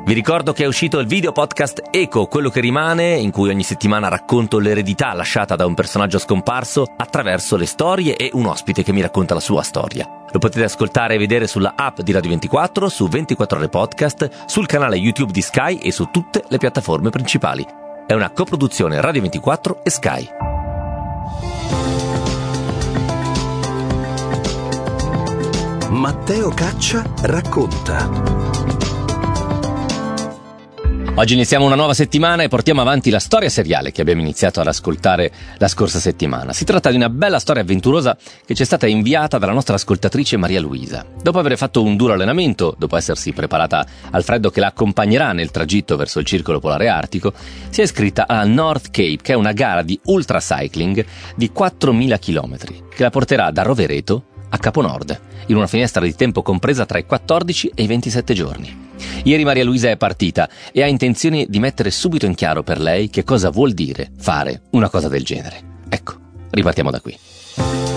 Vi ricordo che è uscito il video podcast Eco, quello che rimane, in cui ogni settimana racconto l'eredità lasciata da un personaggio scomparso attraverso le storie e un ospite che mi racconta la sua storia. Lo potete ascoltare e vedere sulla app di Radio 24, su 24 Ore Podcast, sul canale YouTube di Sky e su tutte le piattaforme principali. È una coproduzione Radio 24 e Sky. Matteo Caccia racconta. Oggi iniziamo una nuova settimana e portiamo avanti la storia seriale che abbiamo iniziato ad ascoltare la scorsa settimana. Si tratta di una bella storia avventurosa che ci è stata inviata dalla nostra ascoltatrice Maria Luisa. Dopo aver fatto un duro allenamento, dopo essersi preparata al freddo che la accompagnerà nel tragitto verso il circolo polare artico, si è iscritta alla North Cape, che è una gara di ultra cycling di 4.000 km, che la porterà da Rovereto a Capo Nord, in una finestra di tempo compresa tra i 14 e i 27 giorni. Ieri Maria Luisa è partita e ha intenzione di mettere subito in chiaro per lei che cosa vuol dire fare una cosa del genere. Ecco, ripartiamo da qui.